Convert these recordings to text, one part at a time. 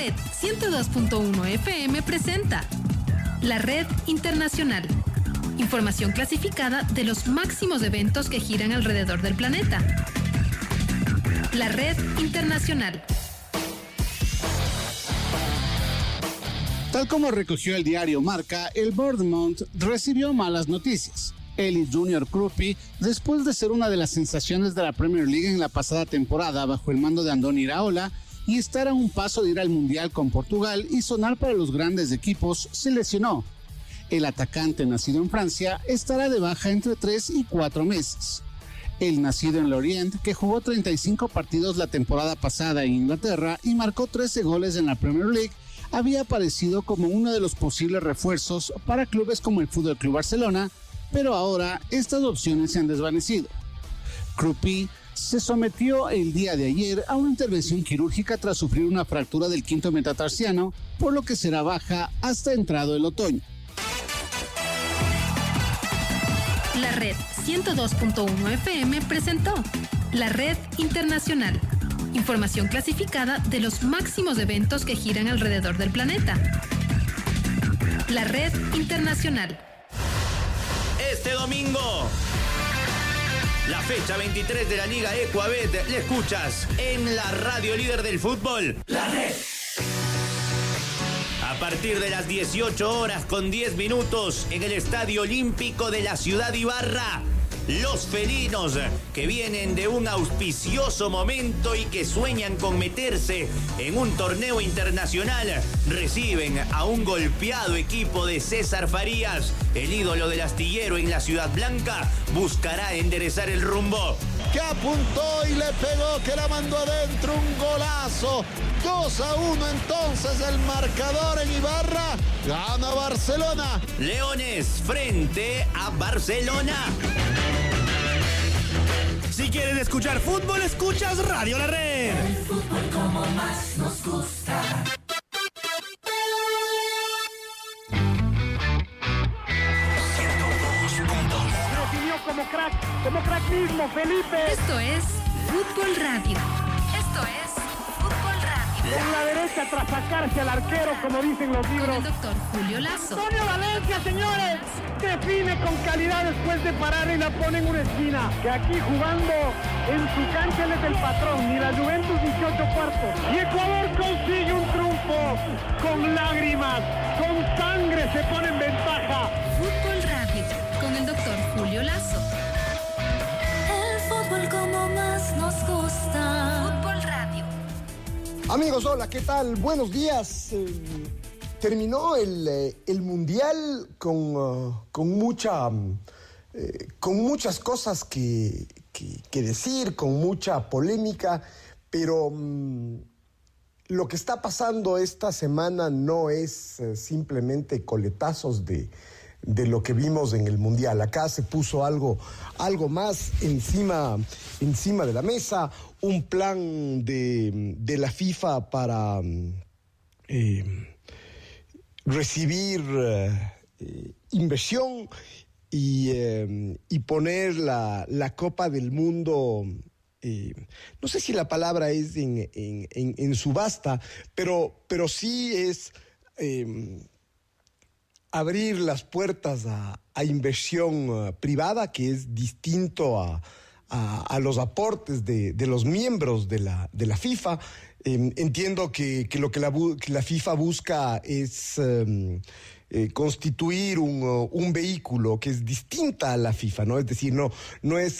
Red 102.1 FM presenta La Red Internacional. Información clasificada de los máximos eventos que giran alrededor del planeta. La Red Internacional. Tal como recogió el diario Marca, el Bournemouth recibió malas noticias. Ellis Junior Krupi, después de ser una de las sensaciones de la Premier League en la pasada temporada bajo el mando de Andoni Iraola y estar a un paso de ir al Mundial con Portugal y sonar para los grandes equipos, se lesionó. El atacante nacido en Francia estará de baja entre 3 y 4 meses. El nacido en Lorient, que jugó 35 partidos la temporada pasada en Inglaterra y marcó 13 goles en la Premier League, había aparecido como uno de los posibles refuerzos para clubes como el FC Barcelona, pero ahora estas opciones se han desvanecido. Krupi se sometió el día de ayer a una intervención quirúrgica tras sufrir una fractura del quinto metatarsiano, por lo que será baja hasta entrado el otoño. La Red 102.1 FM presentó La Red Internacional. Información clasificada de los máximos eventos que giran alrededor del planeta. La Red Internacional. Este domingo, la fecha 23 de la Liga Ecuabet, la escuchas en la radio líder del fútbol, La Red. A partir de las 18 horas con 10 minutos en el Estadio Olímpico de la ciudad de Ibarra, los felinos, que vienen de un auspicioso momento y que sueñan con meterse en un torneo internacional, reciben a un golpeado equipo de César Farías. El ídolo del astillero en la Ciudad Blanca buscará enderezar el rumbo. Que apuntó y le pegó, que la mandó adentro, un golazo. 2-1 entonces el marcador en Ibarra. Gana Barcelona. Leones frente a Barcelona. Si quieres escuchar fútbol, escuchas Radio La Red. El fútbol como más nos gusta. Definió como crack mismo, Felipe. Esto es Fútbol Radio. Esto es Fútbol Radio. Con la derecha tras sacarse al arquero, como dicen los Con libros. el doctor Julio Lazo. Antonio Valencia, señores, define con calidad después de parar y la pone en una esquina. Que aquí jugando en su cancha él es el patrón, ni la Juventus 18 cuartos. Y Ecuador consigue un triunfo con lágrimas, con sangre se pone en ventaja. Fútbol Radio con el doctor Julio Lazo. El fútbol como más nos gusta. Fútbol Radio. Amigos, hola, ¿qué tal? Buenos días. Terminó el Mundial con muchas cosas que decir, con mucha polémica, pero lo que está pasando esta semana no es simplemente coletazos de lo que vimos en el Mundial. Acá se puso algo más encima de la mesa, un plan de la FIFA para recibir inversión y poner la Copa del Mundo, no sé si la palabra es en subasta, pero sí es abrir las puertas a inversión privada, que es distinto a los aportes de los miembros de la FIFA. Entiendo que lo que la FIFA busca es constituir un vehículo que es distinta a la FIFA, ¿no? Es decir, no es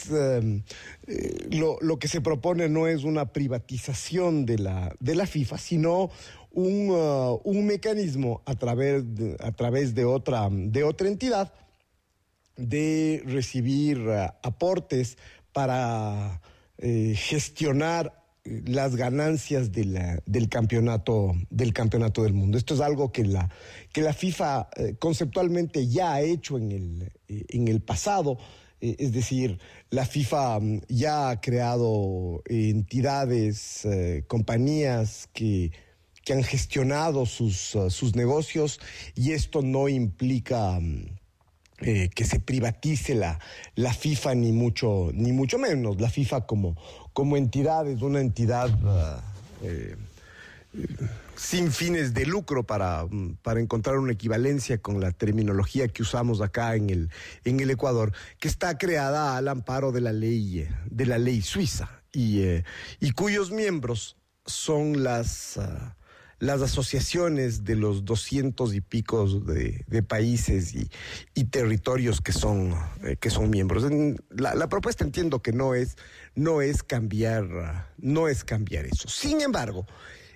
lo que se propone no es una privatización de la FIFA, sino un mecanismo a través de otra entidad de recibir aportes para gestionar las ganancias del campeonato del mundo. Esto es algo que la FIFA conceptualmente ya ha hecho en el pasado. Es decir, la FIFA ya ha creado entidades, compañías que han gestionado sus negocios, y esto no implica que se privatice la FIFA, ni mucho menos. La FIFA como entidad es una entidad sin fines de lucro para encontrar una equivalencia con la terminología que usamos acá en el Ecuador, que está creada al amparo de la ley suiza y cuyos miembros son las asociaciones de los 200 y pico de países y territorios que son miembros. La propuesta entiendo que no es cambiar eso. Sin embargo,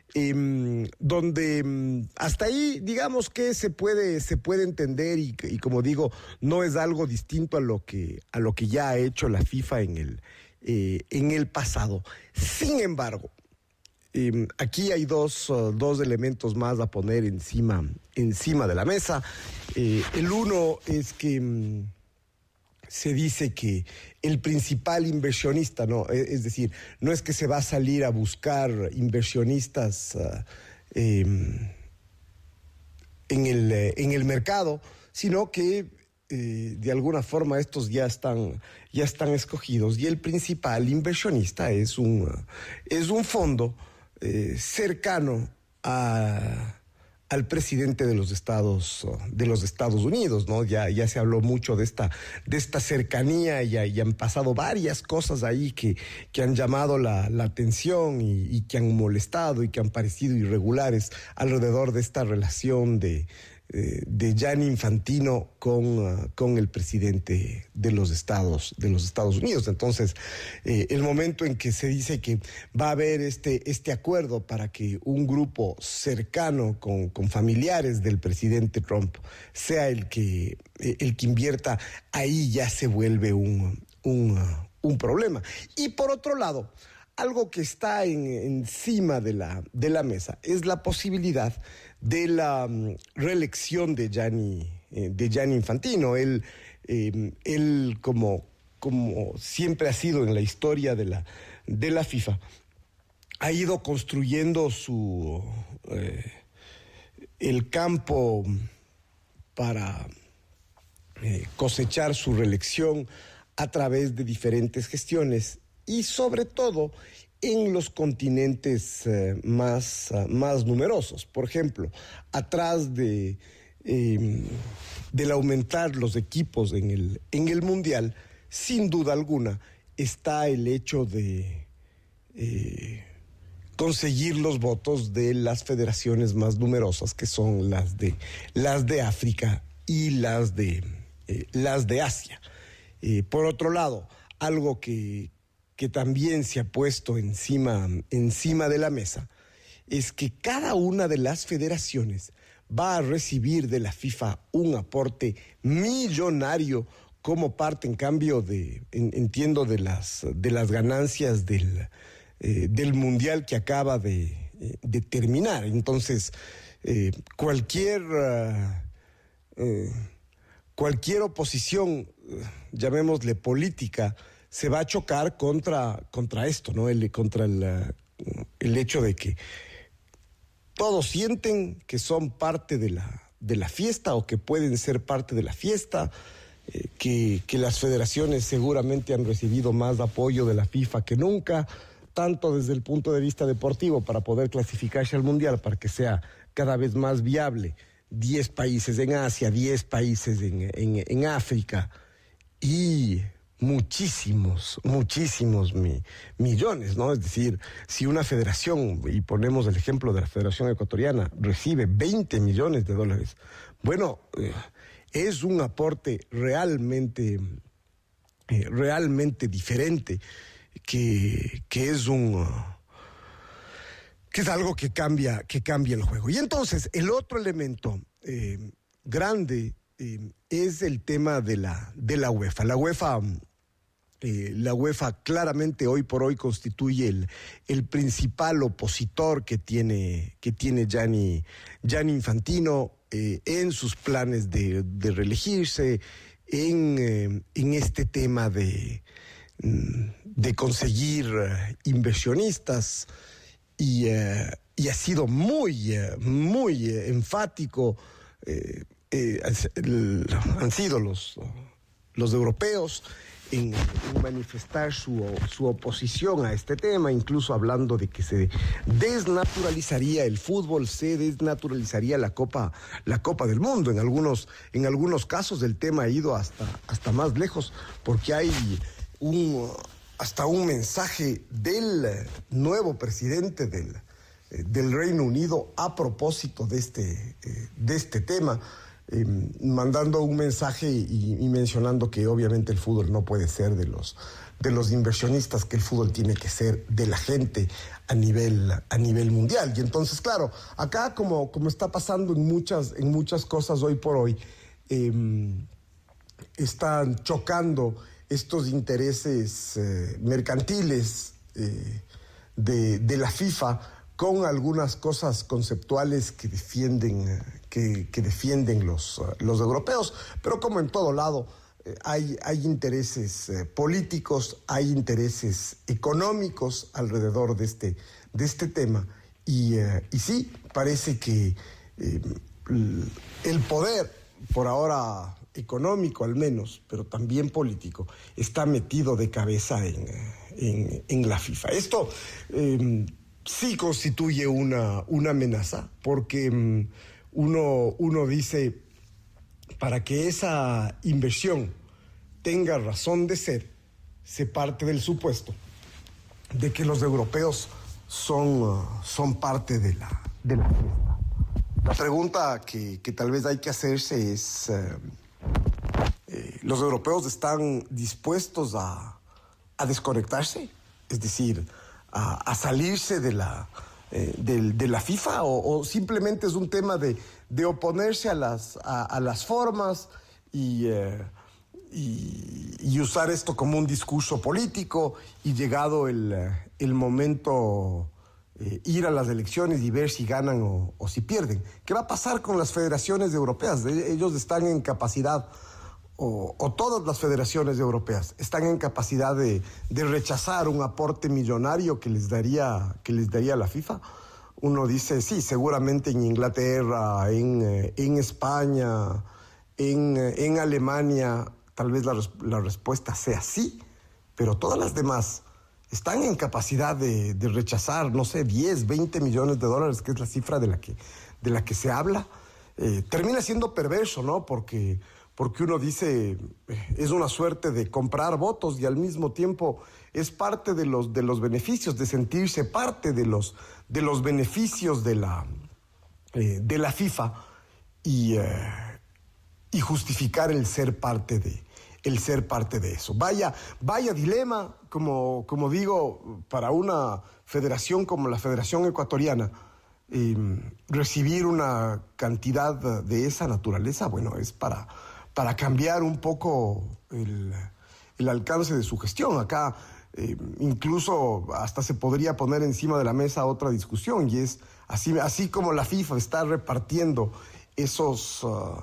donde hasta ahí digamos que se puede entender y como digo, no es algo distinto a lo que ya ha hecho la FIFA en el pasado. Sin embargo, aquí hay dos elementos más a poner encima de la mesa. El uno es que se dice que el principal inversionista, no, es decir, no es que se va a salir a buscar inversionistas en el mercado, sino que de alguna forma estos ya están escogidos y el principal inversionista es un fondo cercano al presidente de los Estados Unidos, ¿no? Ya se habló mucho de esta cercanía y han pasado varias cosas ahí que han llamado la atención y que han molestado y que han parecido irregulares alrededor de esta relación de Gianni Infantino con el presidente de los Estados Unidos. Entonces, el momento en que se dice que va a haber este acuerdo para que un grupo cercano con familiares del presidente Trump sea el que invierta, ahí ya se vuelve un problema. Y por otro lado, algo que está encima de la mesa es la posibilidad de la reelección de Gianni Infantino. Él como siempre ha sido en la historia de la FIFA, ha ido construyendo el campo para cosechar su reelección a través de diferentes gestiones y sobre todo en los continentes más numerosos. Por ejemplo, atrás del aumentar los equipos en el Mundial, sin duda alguna, está el hecho de conseguir los votos de las federaciones más numerosas, que son las de África y las de Asia. Por otro lado, algo que también se ha puesto encima de la mesa, es que cada una de las federaciones va a recibir de la FIFA un aporte millonario como parte, en cambio, entiendo, de las ganancias del Mundial que acaba de terminar. Entonces, cualquier oposición, llamémosle política, se va a chocar contra esto, ¿no? Contra el hecho de que todos sienten que son parte de la fiesta o que pueden ser parte de la fiesta, que las federaciones seguramente han recibido más apoyo de la FIFA que nunca, tanto desde el punto de vista deportivo para poder clasificarse al Mundial, para que sea cada vez más viable, 10 países en Asia, 10 países en África y muchísimos millones, ¿no? Es decir, si una federación, y ponemos el ejemplo de la Federación Ecuatoriana, recibe $20 millones, bueno, es un aporte realmente diferente, que es algo que cambia el juego. Y entonces, el otro elemento grande es el tema de la UEFA. La UEFA claramente hoy por hoy constituye el principal opositor que tiene Gianni Infantino en sus planes de reelegirse, en este tema de conseguir inversionistas, y ha sido muy enfático. Han sido los europeos en manifestar su oposición a este tema, incluso hablando de que se desnaturalizaría el fútbol, se desnaturalizaría la Copa del Mundo. En algunos casos el tema ha ido hasta más lejos, porque hay hasta un mensaje del nuevo presidente del Reino Unido a propósito de este tema, mandando un mensaje y mencionando que obviamente el fútbol no puede ser de los inversionistas, que el fútbol tiene que ser de la gente a nivel mundial. Y entonces, claro, acá como está pasando en muchas cosas hoy por hoy, están chocando estos intereses mercantiles de la FIFA con algunas cosas conceptuales que defienden los europeos, pero como en todo lado hay intereses políticos, hay intereses económicos alrededor de este tema, y sí, parece que el poder, por ahora económico al menos, pero también político, está metido de cabeza en la FIFA. Esto sí constituye una amenaza, porque uno dice, para que esa inversión tenga razón de ser, se parte del supuesto de que los europeos son parte de la fiesta. La pregunta que tal vez hay que hacerse es, ¿los europeos están dispuestos a desconectarse? Es decir, a salirse de la FIFA, o simplemente es un tema de oponerse a las formas y usar esto como un discurso político, y llegado el momento ir a las elecciones y ver si ganan o si pierden. ¿Qué va a pasar con las federaciones europeas? Ellos están en capacidad, o todas las federaciones europeas están en capacidad de rechazar un aporte millonario que les daría la FIFA. Uno dice, sí, seguramente en Inglaterra, en España, en Alemania, tal vez la respuesta sea sí, pero todas las demás están en capacidad de rechazar, no sé, 10, 20 millones de dólares, que es la cifra de la que se habla. Termina siendo perverso, ¿no? Porque uno dice, es una suerte de comprar votos, y al mismo tiempo es parte de los beneficios, de sentirse parte de los beneficios de la FIFA, y justificar el ser parte de eso. Vaya dilema, como digo, para una federación como la Federación Ecuatoriana, recibir una cantidad de esa naturaleza, bueno, es para cambiar un poco el alcance de su gestión. Acá incluso hasta se podría poner encima de la mesa otra discusión, y es así como la FIFA está repartiendo esos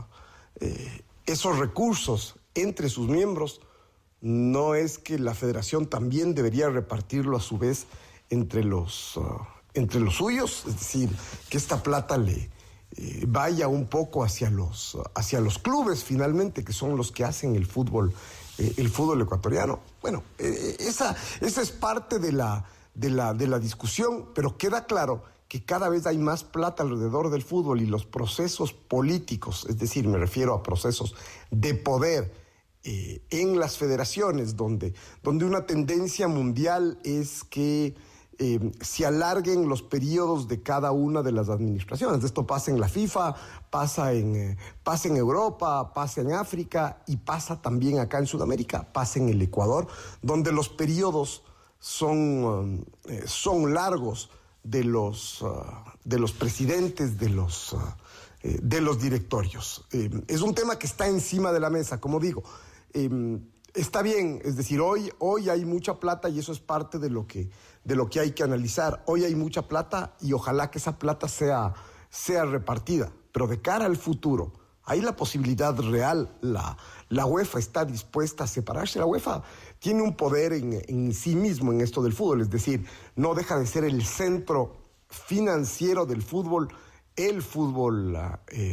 recursos entre sus miembros, no es que la federación también debería repartirlo a su vez entre los suyos, es decir, que esta plata le vaya un poco hacia los clubes finalmente, que son los que hacen el fútbol ecuatoriano. Bueno, esa es parte de la discusión, pero queda claro que cada vez hay más plata alrededor del fútbol, y los procesos políticos, es decir, me refiero a procesos de poder en las federaciones, donde una tendencia mundial es que se alarguen los periodos de cada una de las administraciones. Esto pasa en la FIFA, pasa en Europa, pasa en África, y pasa también acá en Sudamérica, pasa en el Ecuador, donde los periodos son largos de los presidentes, de los directorios. Es un tema que está encima de la mesa, como digo. Está bien, es decir, hoy hay mucha plata, y eso es parte de lo que hay que analizar. Hoy hay mucha plata, y ojalá que esa plata sea repartida, pero de cara al futuro hay la posibilidad real. La UEFA está dispuesta a separarse. La UEFA tiene un poder en sí mismo en esto del fútbol, es decir, no deja de ser el centro financiero del fútbol, el fútbol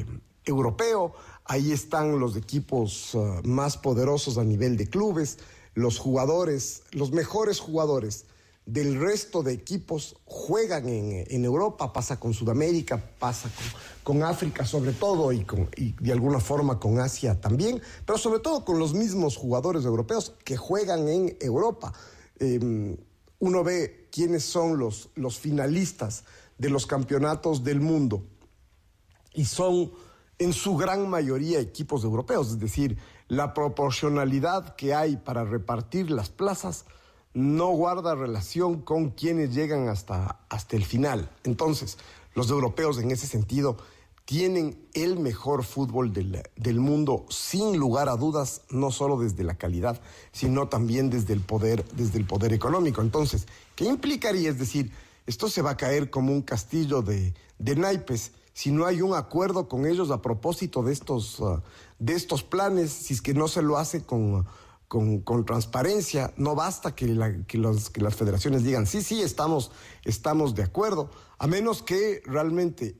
europeo. Ahí están los equipos más poderosos a nivel de clubes, los jugadores, los mejores jugadores del resto de equipos juegan en Europa, pasa con Sudamérica, pasa con África sobre todo y de alguna forma con Asia también, pero sobre todo con los mismos jugadores europeos que juegan en Europa. Uno ve quiénes son los finalistas de los campeonatos del mundo y son en su gran mayoría equipos europeos, es decir, la proporcionalidad que hay para repartir las plazas no guarda relación con quienes llegan hasta el final. Entonces, los europeos en ese sentido tienen el mejor fútbol del mundo, sin lugar a dudas, no solo desde la calidad, sino también desde el poder económico. Entonces, ¿qué implicaría? Es decir, esto se va a caer como un castillo de naipes si no hay un acuerdo con ellos a propósito de estos planes, si es que no se lo hace con transparencia. No basta que las federaciones digan sí, estamos de acuerdo, a menos que realmente,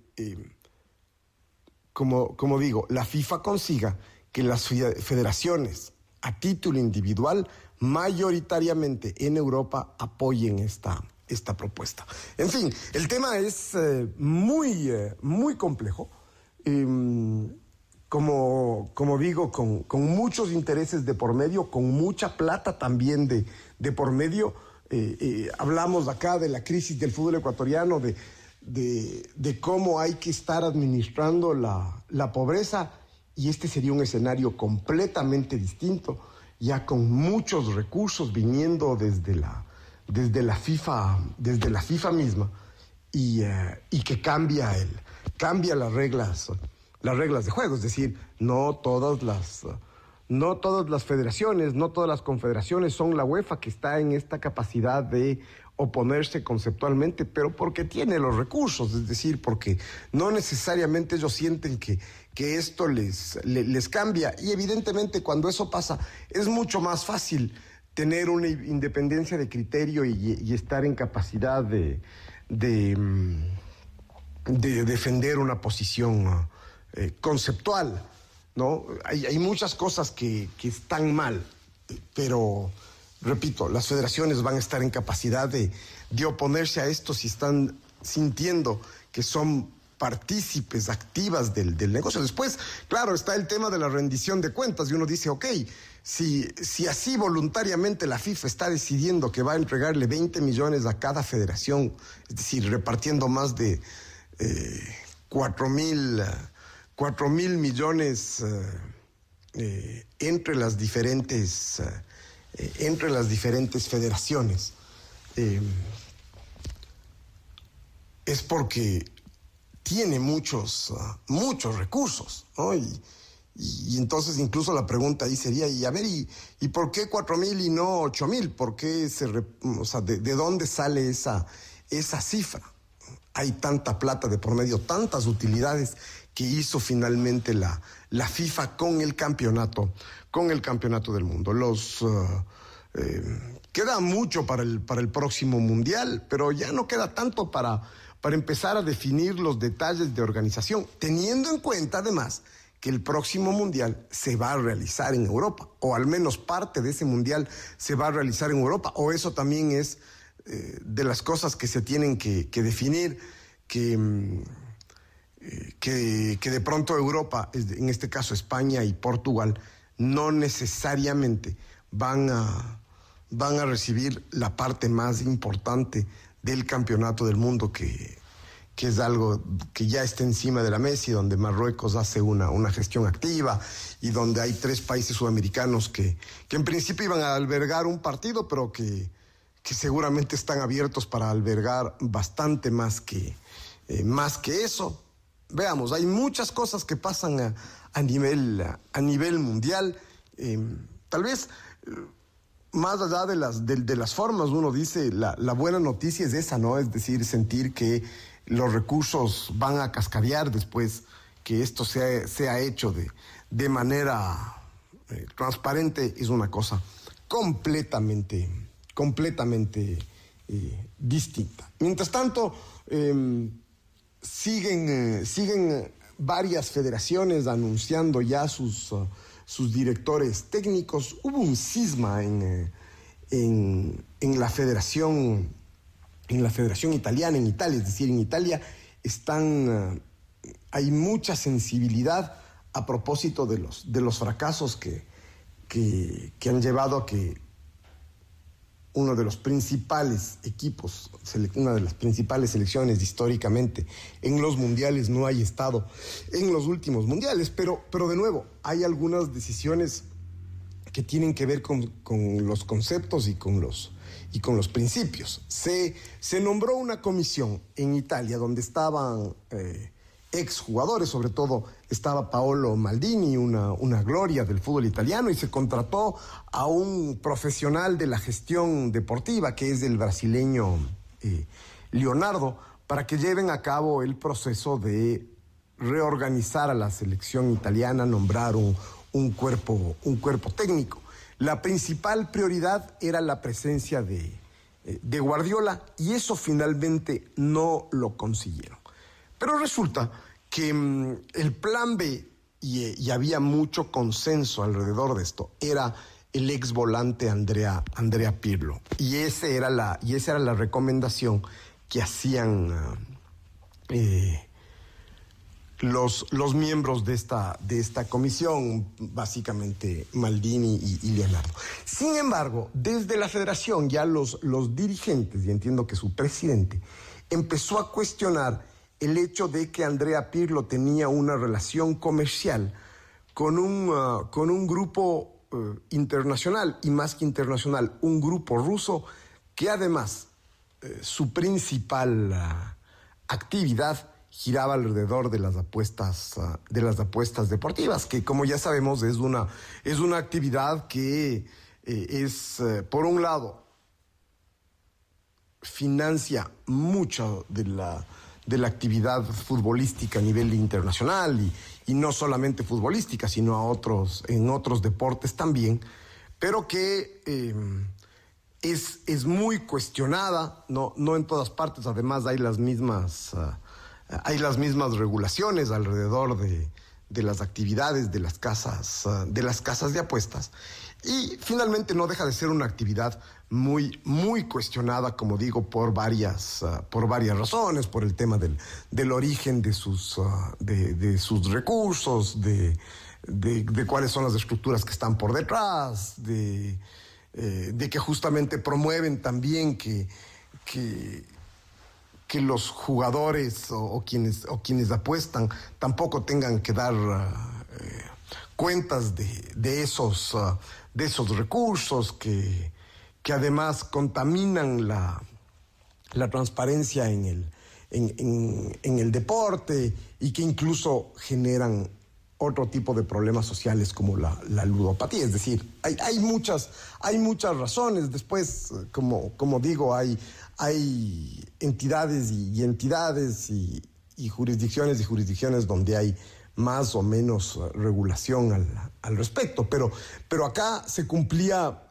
como digo, la FIFA consiga que las federaciones a título individual, mayoritariamente en Europa, apoyen esta propuesta. En fin, el tema es muy complejo. Como digo, con muchos intereses de por medio, con mucha plata también de por medio. Hablamos acá de la crisis del fútbol ecuatoriano, de cómo hay que estar administrando la pobreza, y este sería un escenario completamente distinto, ya con muchos recursos viniendo desde la FIFA misma, y que cambia las reglas de juego. Es decir, no todas las federaciones, no todas las confederaciones son la UEFA, que está en esta capacidad de oponerse conceptualmente, pero porque tiene los recursos, es decir, porque no necesariamente ellos sienten que esto les cambia. Y evidentemente cuando eso pasa es mucho más fácil tener una independencia de criterio y estar en capacidad de defender una posición conceptual, ¿no? Hay muchas cosas que están mal, pero repito, las federaciones van a estar en capacidad de oponerse a esto si están sintiendo que son partícipes activas del negocio. Después, claro, está el tema de la rendición de cuentas, y uno dice, ok, si así voluntariamente la FIFA está decidiendo que va a entregarle 20 millones a cada federación, es decir, repartiendo más de 4,000 millones entre las diferentes federaciones, es porque tiene muchos recursos, ¿no? Y entonces incluso la pregunta ahí sería, ¿y por qué 4,000 y no 8,000? ¿Por qué de dónde sale esa cifra? Hay tanta plata de por medio, tantas utilidades que hizo finalmente la FIFA con el campeonato del mundo. Queda mucho para el próximo mundial, pero ya no queda tanto para empezar a definir los detalles de organización, teniendo en cuenta además que el próximo mundial se va a realizar en Europa, o al menos parte de ese mundial se va a realizar en Europa, o eso también es de las cosas que se tienen que definir, que de pronto Europa, en este caso España y Portugal, no necesariamente van a recibir la parte más importante del campeonato del mundo, que es algo que ya está encima de la mesa, y donde Marruecos hace una gestión activa, y donde hay 3 países sudamericanos que en principio iban a albergar un partido, pero que seguramente están abiertos para albergar bastante más que eso. Veamos, hay muchas cosas que pasan a nivel mundial. Tal vez más allá de las formas, uno dice, la buena noticia es esa, ¿no? Es decir, sentir que los recursos van a cascadear después que esto sea hecho de manera transparente, es una cosa completamente distinta. Mientras tanto, siguen varias federaciones anunciando ya sus sus directores técnicos. Hubo un cisma en la federación italiana, en Italia, es decir, en Italia hay mucha sensibilidad a propósito de los fracasos que han llevado a que uno de los principales equipos, una de las principales selecciones históricamente en los mundiales no haya estado en los últimos mundiales. Pero de nuevo, hay algunas decisiones que tienen que ver con los conceptos y con los principios. Se nombró una comisión en Italia donde estaban exjugadores, sobre todo estaba Paolo Maldini, una gloria del fútbol italiano, y se contrató a un profesional de la gestión deportiva, que es el brasileño Leonardo, para que lleven a cabo el proceso de reorganizar a la selección italiana, nombrar un cuerpo técnico. La principal prioridad era la presencia de Guardiola, y eso finalmente no lo consiguieron. Pero resulta que el plan B, y había mucho consenso alrededor de esto, era el ex volante Andrea Pirlo. Y esa era la recomendación que hacían los miembros de esta comisión, básicamente Maldini y Leonardo. Sin embargo, desde la federación ya los dirigentes, y entiendo que su presidente, empezó a cuestionar el hecho de que Andrea Pirlo tenía una relación comercial con un grupo internacional, y más que internacional, un grupo ruso, que además su principal actividad giraba alrededor de las apuestas deportivas, que, como ya sabemos, es una actividad que por un lado, financia mucho de la actividad futbolística a nivel internacional, y no solamente futbolística, sino en otros deportes también, pero que es muy cuestionada, no en todas partes. Además hay las mismas regulaciones alrededor de las actividades de las casas de apuestas, y finalmente no deja de ser una actividad muy, muy cuestionada, como digo, por varias razones, por el tema del origen de sus recursos, de cuáles son las estructuras que están por detrás, de que justamente promueven también que los jugadores o quienes apuestan tampoco tengan que dar cuentas de esos recursos que además contaminan la transparencia en el deporte, y que incluso generan otro tipo de problemas sociales como la ludopatía. Es decir, hay muchas razones. Después, como digo, hay entidades y entidades y jurisdicciones donde hay más o menos regulación al respecto. Pero acá se cumplía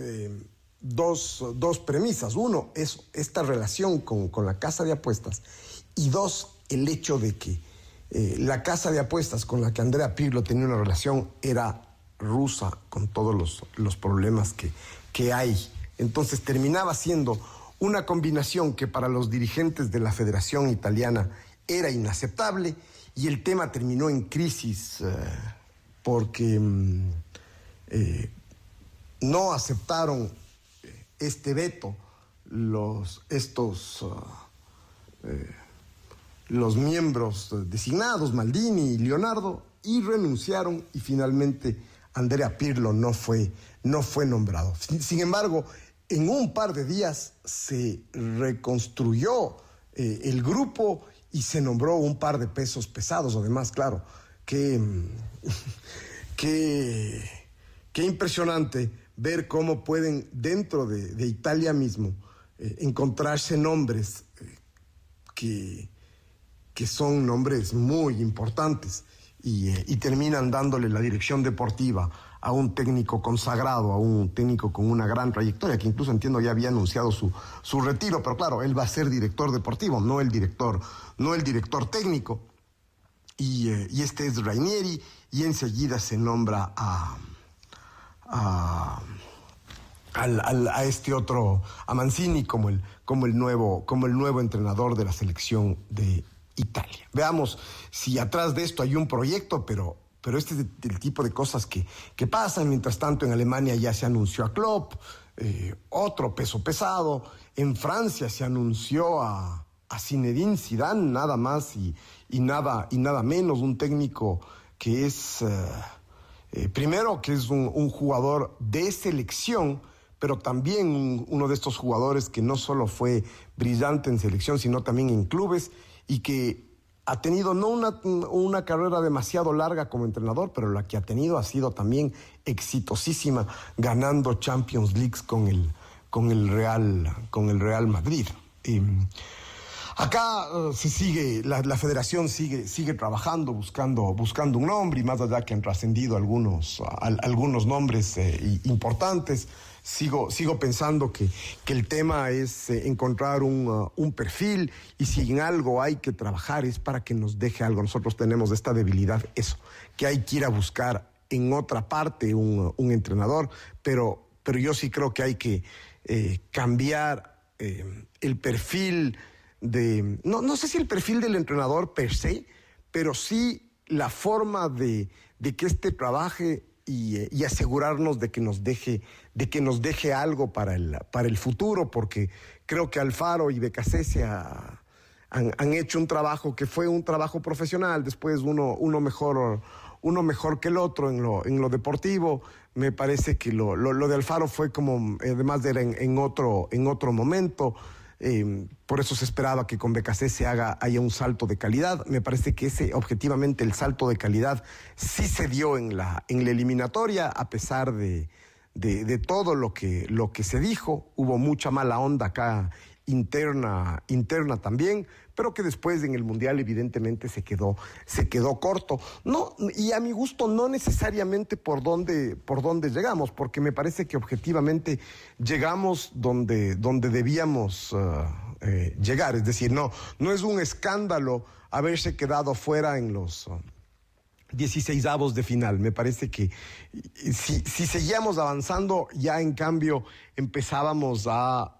dos premisas. Uno es esta relación con la casa de apuestas, y dos, el hecho de que la casa de apuestas con la que Andrea Pirlo tenía una relación era rusa, con todos los problemas que hay. Entonces terminaba siendo una combinación que para los dirigentes de la Federación Italiana era inaceptable, y el tema terminó en crisis porque no aceptaron este veto los miembros designados, Maldini y Leonardo, y renunciaron, y finalmente Andrea Pirlo no fue nombrado. Sin embargo, en un par de días se reconstruyó el grupo y se nombró un par de pesos pesados. Además, claro, qué impresionante ver cómo pueden dentro de Italia mismo encontrarse nombres que son nombres muy importantes, y terminan dándole la dirección deportiva a un técnico consagrado, a un técnico con una gran trayectoria, que incluso entiendo ya había anunciado su retiro, pero claro, él va a ser director deportivo, no el director técnico. y este es Ranieri, y enseguida se nombra a este otro, a Mancini como el nuevo entrenador de la selección de Italia. Veamos si atrás de esto hay un proyecto, pero este es el tipo de cosas que pasan. Mientras tanto, en Alemania ya se anunció a Klopp, otro peso pesado. En Francia se anunció a Zinedine Zidane, nada más y nada menos, un técnico que es, primero, que es un jugador de selección, pero también uno de estos jugadores que no solo fue brillante en selección, sino también en clubes, y que ha tenido no una carrera demasiado larga como entrenador, pero la que ha tenido ha sido también exitosísima, ganando Champions Leagues con el Real Madrid. Acá se sigue, la federación sigue trabajando, buscando un nombre, y más allá que han trascendido algunos nombres importantes, sigo pensando que el tema es encontrar un perfil, y si en algo hay que trabajar es para que nos deje algo. Nosotros tenemos esta debilidad, eso, que hay que ir a buscar en otra parte un entrenador, pero yo sí creo que hay que cambiar el perfil de, no sé si el perfil del entrenador per se, pero sí la forma de que este trabaje y asegurarnos de que nos deje algo para el futuro, porque creo que Alfaro y Becasese han hecho un trabajo que fue un trabajo profesional. Después uno mejor que el otro en lo deportivo. Me parece que lo de Alfaro fue como, además era en otro momento. Por eso se esperaba que con Becasese haya un salto de calidad. Me parece que objetivamente el salto de calidad sí se dio en la eliminatoria, a pesar de todo lo que se dijo. Hubo mucha mala onda acá interna también, pero que después en el Mundial evidentemente se quedó corto. No, y a mi gusto no necesariamente por dónde llegamos, porque me parece que objetivamente llegamos donde debíamos llegar. Es decir, no es un escándalo haberse quedado fuera en los 16avos de final. Me parece que si seguíamos avanzando, ya en cambio empezábamos a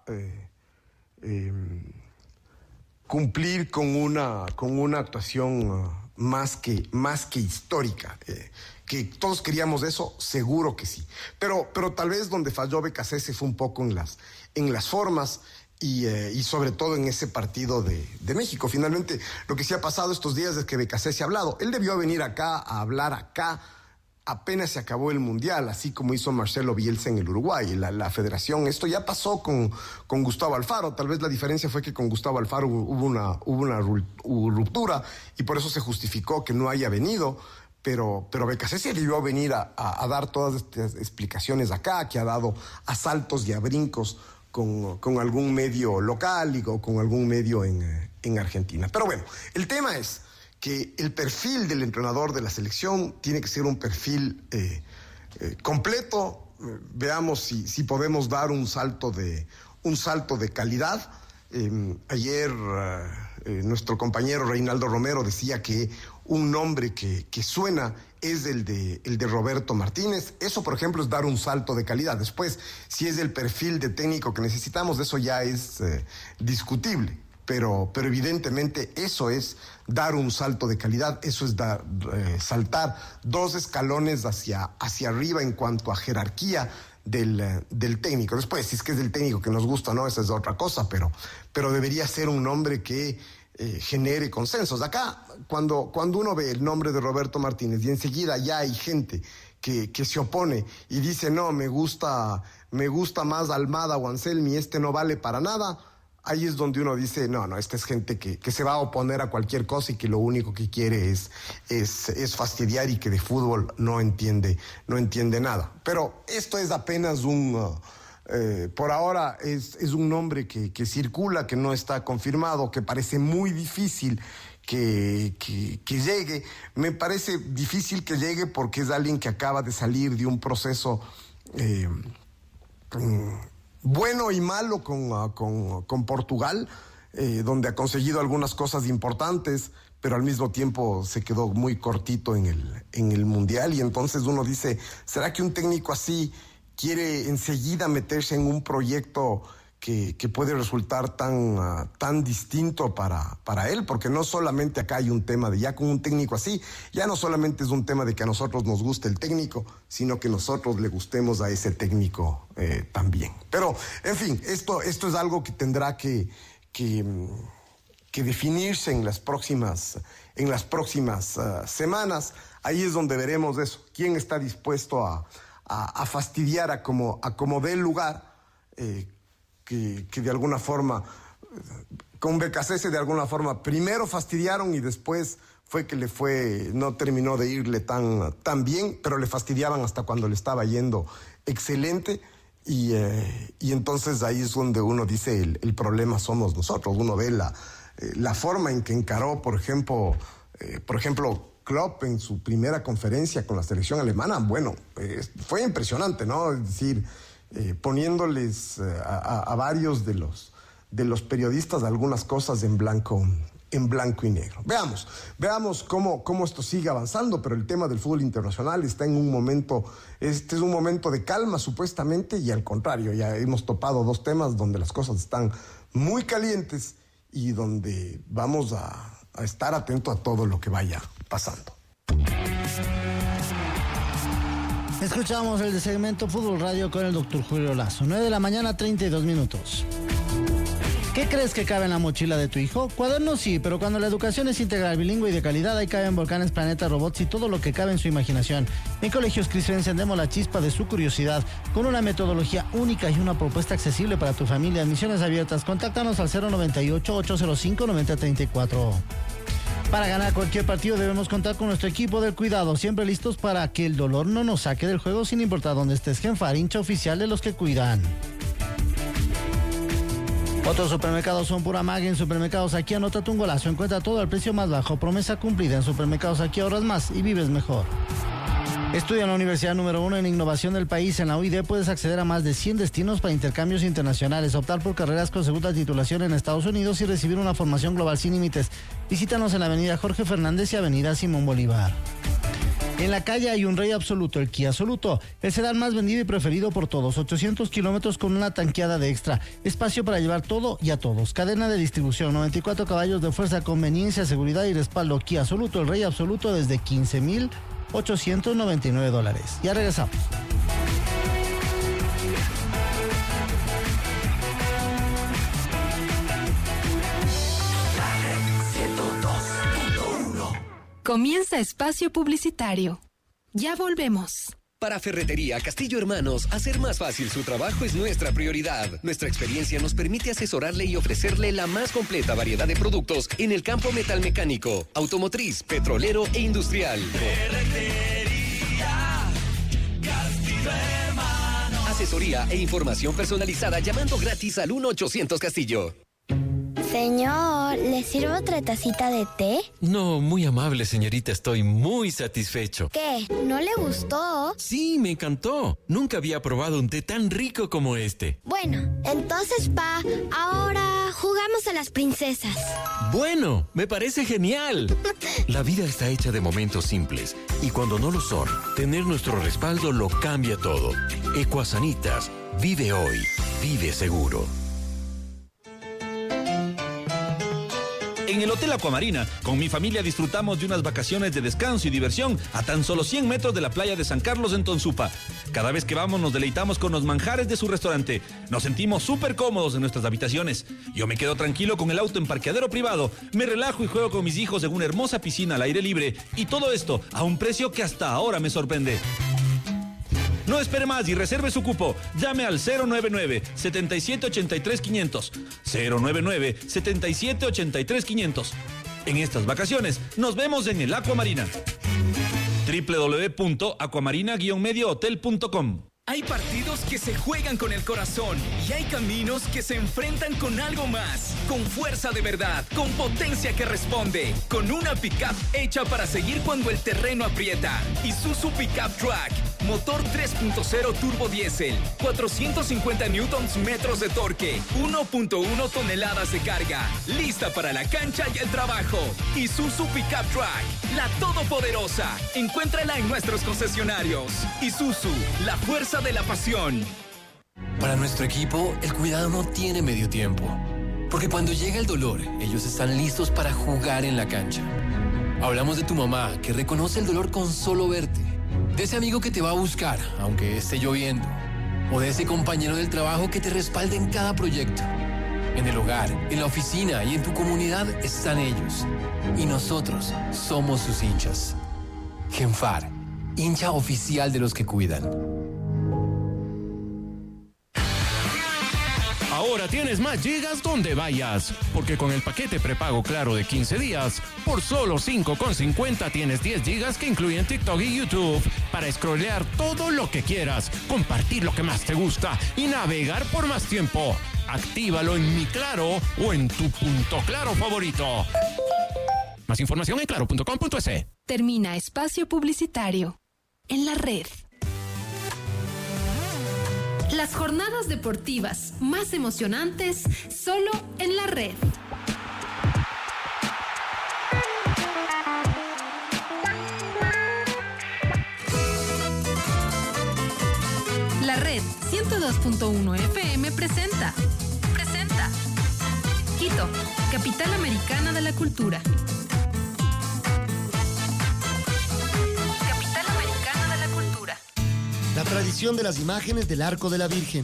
cumplir con una actuación más que histórica. Que todos queríamos eso, seguro que sí. Pero tal vez donde falló Becasese fue un poco en las formas y sobre todo en ese partido de México. Finalmente, lo que sí ha pasado estos días es que Becasese ha hablado. Él debió venir acá a hablar acá apenas se acabó el Mundial, así como hizo Marcelo Bielsa en el Uruguay. La federación, esto ya pasó con Gustavo Alfaro. Tal vez la diferencia fue que con Gustavo Alfaro hubo una ruptura y por eso se justificó que no haya venido. Pero Becasese debió venir a dar todas estas explicaciones acá, que ha dado a saltos y a brincos con algún medio local o con algún medio en Argentina. Pero bueno, el tema es que el perfil del entrenador de la selección tiene que ser un perfil completo. Veamos si podemos dar un salto de calidad. Ayer nuestro compañero Reinaldo Romero decía que un nombre que suena es el de Roberto Martínez. Eso, por ejemplo, es dar un salto de calidad. Después, si es el perfil de técnico que necesitamos, eso ya es discutible. Pero evidentemente eso es dar un salto de calidad, eso es saltar 2 escalones hacia arriba en cuanto a jerarquía del técnico. Después, si es que es el técnico que nos gusta, no, esa es otra cosa, pero debería ser un nombre que genere consensos. Acá, cuando uno ve el nombre de Roberto Martínez y enseguida ya hay gente que se opone y dice, no, me gusta más Almada o Anselmi, no vale para nada. Ahí es donde uno dice, no, esta es gente que se va a oponer a cualquier cosa y que lo único que quiere es fastidiar y que de fútbol no entiende nada. Pero esto es apenas por ahora es un nombre que circula, que no está confirmado, que parece muy difícil que llegue. Me parece difícil que llegue porque es alguien que acaba de salir de un proceso bueno y malo con Portugal. donde ha conseguido algunas cosas importantes, pero al mismo tiempo se quedó muy cortito en el Mundial. Y entonces uno dice, ¿será que un técnico así quiere enseguida meterse en un proyecto que puede resultar tan distinto para él? Porque no solamente acá hay un tema de ya con un técnico así, ya no solamente es un tema de que a nosotros nos guste el técnico, sino que nosotros le gustemos a ese técnico también. Pero, en fin, esto es algo que tendrá que definirse en las próximas semanas. Ahí es donde veremos eso, quién está dispuesto a fastidiar a como dé lugar, que de alguna forma, con BKC de alguna forma, primero fastidiaron y después fue que no terminó de irle tan bien, pero le fastidiaban hasta cuando le estaba yendo excelente. Y entonces ahí es donde uno dice el problema somos nosotros. Uno ve la forma en que encaró, por ejemplo, Klopp en su primera conferencia con la selección alemana. Bueno, fue impresionante, ¿no? Es decir, poniéndoles a varios de los periodistas algunas cosas en blanco y negro. Veamos cómo esto sigue avanzando, pero el tema del fútbol internacional está en un momento, este es un momento de calma supuestamente, y al contrario, ya hemos topado dos temas donde las cosas están muy calientes y donde vamos a estar atentos a todo lo que vaya pasando. Escuchamos el segmento Fútbol Radio con el doctor Julio Lazo. 9 de la mañana, 32 minutos. ¿Qué crees que cabe en la mochila de tu hijo? Cuadernos sí, pero cuando la educación es integral, bilingüe y de calidad, ahí caben volcanes, planetas, robots y todo lo que cabe en su imaginación. En Colegios Cristo encendemos la chispa de su curiosidad con una metodología única y una propuesta accesible para tu familia. Admisiones abiertas. Contáctanos al 098-805-9034. Para ganar cualquier partido debemos contar con nuestro equipo del cuidado, siempre listos para que el dolor no nos saque del juego sin importar dónde estés. Genfar, hincha oficial de los que cuidan. Otros supermercados son pura magia. En Supermercados Aquí anótate un golazo, encuentra todo al precio más bajo, promesa cumplida. En Supermercados Aquí ahorras más y vives mejor. Estudia en la Universidad número 1 en innovación del país. En la UID puedes acceder a más de 100 destinos para intercambios internacionales, optar por carreras con segunda titulación en Estados Unidos y recibir una formación global sin límites. Visítanos en la avenida Jorge Fernández y avenida Simón Bolívar. En la calle hay un rey absoluto, el Kia Soluto, el sedán más vendido y preferido por todos. 800 kilómetros con una tanqueada de extra, espacio para llevar todo y a todos. Cadena de distribución, 94 caballos de fuerza, conveniencia, seguridad y respaldo. Kia Soluto, el rey absoluto, desde $15,899. Ya regresamos. Comienza espacio publicitario. Ya volvemos. Para Ferretería Castillo Hermanos, hacer más fácil su trabajo es nuestra prioridad. Nuestra experiencia nos permite asesorarle y ofrecerle la más completa variedad de productos en el campo metalmecánico, automotriz, petrolero e industrial. Ferretería Castillo Hermanos. Asesoría e información personalizada llamando gratis al 1-800 Castillo. Señor, ¿le sirvo otra tacita de té? No, muy amable, señorita. Estoy muy satisfecho. ¿Qué? ¿No le gustó? Sí, me encantó. Nunca había probado un té tan rico como este. Bueno, entonces, ahora jugamos a las princesas. Bueno, me parece genial. La vida está hecha de momentos simples. Y cuando no lo son, tener nuestro respaldo lo cambia todo. Ecuasanitas. Vive hoy. Vive seguro. En el Hotel Aquamarina, con mi familia disfrutamos de unas vacaciones de descanso y diversión a tan solo 100 metros de la playa de San Carlos en Tonsupa. Cada vez que vamos nos deleitamos con los manjares de su restaurante. Nos sentimos súper cómodos en nuestras habitaciones. Yo me quedo tranquilo con el auto en parqueadero privado, me relajo y juego con mis hijos en una hermosa piscina al aire libre. Y todo esto a un precio que hasta ahora me sorprende. No espere más y reserve su cupo. Llame al 099-7783-500. 099-7783-500. En estas vacaciones nos vemos en el Aquamarina. www.aquamarina-mediohotel.com. Hay partidos que se juegan con el corazón y hay caminos que se enfrentan con algo más, con fuerza de verdad, con potencia que responde, con una pick-up hecha para seguir cuando el terreno aprieta. Isuzu Pick-up Track, motor 3.0 turbo diésel, 450 newtons metros de torque, 1.1 toneladas de carga, lista para la cancha y el trabajo. Isuzu Pickup Truck, la todopoderosa. Encuéntrala en nuestros concesionarios. Isuzu, la fuerza de la pasión. Para nuestro equipo, el cuidado no tiene medio tiempo. Porque cuando llega el dolor, ellos están listos para jugar en la cancha. Hablamos de tu mamá, que reconoce el dolor con solo verte. De ese amigo que te va a buscar, aunque esté lloviendo. O de ese compañero del trabajo que te respalda en cada proyecto. En el hogar, en la oficina y en tu comunidad están ellos. Y nosotros somos sus hinchas. Genfar, hincha oficial de los que cuidan. Ahora tienes más gigas donde vayas, porque con el paquete prepago Claro de 15 días, por solo $5.50 tienes 10 gigas que incluyen TikTok y YouTube para scrollear todo lo que quieras, compartir lo que más te gusta y navegar por más tiempo. Actívalo en Mi Claro o en tu punto Claro favorito. Más información en claro.com.es. Termina espacio publicitario. En la red. Las jornadas deportivas más emocionantes solo en la red. La red 102.1 FM presenta Quito, capital americana de la cultura. La tradición de las imágenes del Arco de la Virgen.